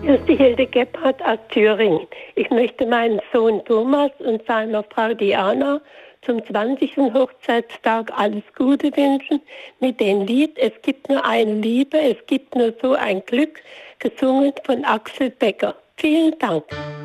Hier ist die Hilde Gebhardt aus Thüringen. Ich möchte meinem Sohn Thomas und seiner Frau Diana zum 20. Hochzeitstag alles Gute wünschen mit dem Lied Es gibt nur eine Liebe, es gibt nur so ein Glück, gesungen von Axel Becker. Vielen Dank.